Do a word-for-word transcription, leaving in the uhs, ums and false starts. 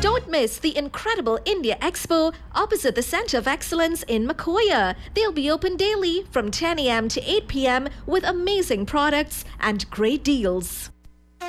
Don't miss the incredible India Expo opposite the Center of Excellence in Makoya. They'll be open daily from ten a m to eight p m with amazing products and great deals.